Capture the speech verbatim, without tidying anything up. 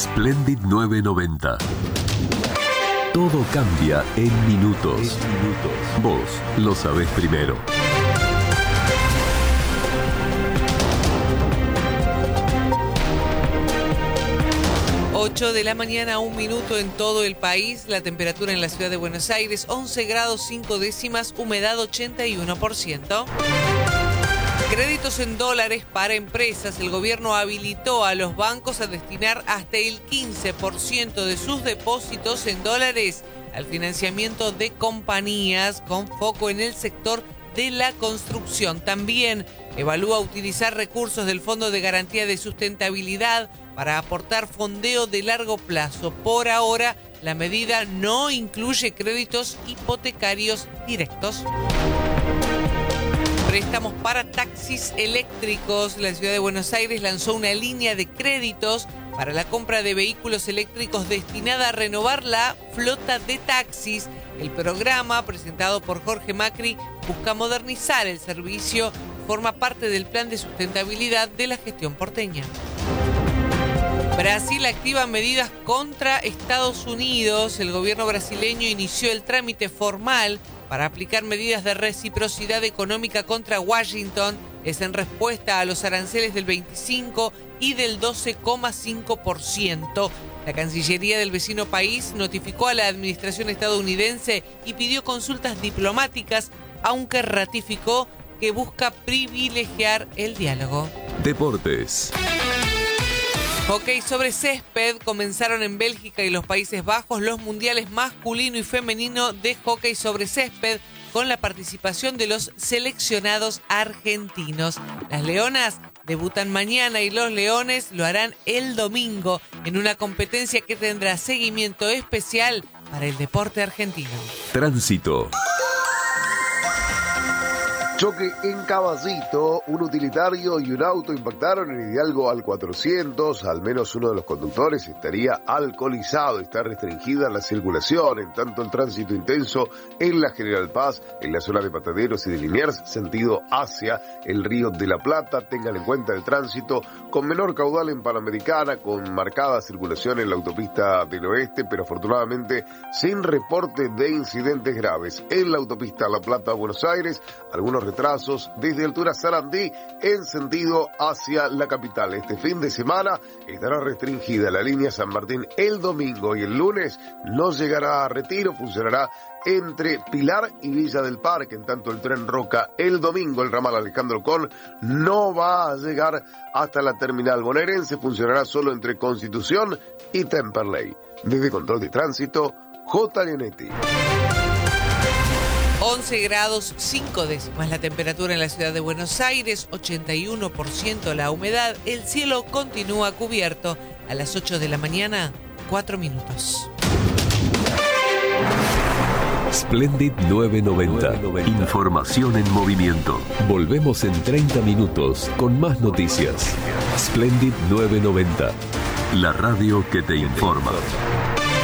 Splendid nueve noventa. Todo cambia en minutos. En minutos. Vos lo sabés primero. ocho de la mañana, un minuto en todo el país. La temperatura en la ciudad de Buenos Aires, once grados cinco décimas, humedad ochenta y uno por ciento. Créditos en dólares para empresas. El gobierno habilitó a los bancos a destinar hasta el quince por ciento de sus depósitos en dólares al financiamiento de compañías con foco en el sector de la construcción. También evalúa utilizar recursos del Fondo de Garantía de Sustentabilidad para aportar fondeo de largo plazo. Por ahora, la medida no incluye créditos hipotecarios directos. Préstamos para taxis eléctricos. La ciudad de Buenos Aires lanzó una línea de créditos para la compra de vehículos eléctricos destinada a renovar la flota de taxis. El programa, presentado por Jorge Macri, busca modernizar el servicio y forma parte del plan de sustentabilidad de la gestión porteña. Brasil activa medidas contra Estados Unidos. El gobierno brasileño inició el trámite formal para aplicar medidas de reciprocidad económica contra Washington. Es en respuesta a los aranceles del veinticinco y del doce coma cinco por ciento. La Cancillería del vecino país notificó a la administración estadounidense y pidió consultas diplomáticas, aunque ratificó que busca privilegiar el diálogo. Deportes. Hockey sobre césped. Comenzaron en Bélgica y los Países Bajos los mundiales masculino y femenino de hockey sobre césped con la participación de los seleccionados argentinos. Las leonas debutan mañana y los leones lo harán el domingo en una competencia que tendrá seguimiento especial para el deporte argentino. Tránsito. Choque en Caballito, un utilitario y un auto impactaron en Hidalgo al cuatrocientos. Al menos uno de los conductores estaría alcoholizado. Está restringida la circulación, en tanto el tránsito intenso en la General Paz, en la zona de Mataderos y de Liniers, sentido hacia el Río de la Plata. Tengan en cuenta el tránsito con menor caudal en Panamericana, con marcada circulación en la autopista del oeste, pero afortunadamente sin reporte de incidentes graves. En la autopista La Plata-Buenos Aires, algunos retrasos desde altura Sarandí en sentido hacia la capital. Este fin de semana estará restringida la línea San Martín el domingo y el lunes no llegará a Retiro, funcionará entre Pilar y Villa del Parque. En tanto el tren Roca el domingo, el ramal Alejandro Con, no va a llegar hasta la terminal bonaerense, funcionará solo entre Constitución y Temperley. Desde Control de Tránsito, J. Leonetti. once grados cinco décimas la temperatura en la ciudad de Buenos Aires, ochenta y uno por ciento la humedad. El cielo continúa cubierto. A las ocho de la mañana, cuatro minutos. Splendid nueve noventa. Información en movimiento. Volvemos en treinta minutos con más noticias. Splendid nueve noventa. La radio que te informa.